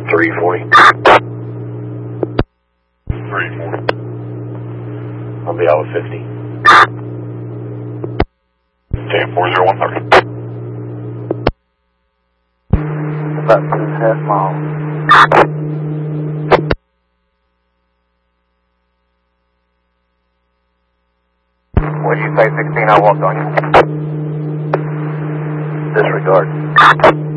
340. 340. I'll be out with 50. 10-40-130. About 2.5 miles. What did you say, 16? I walked on you. Disregard.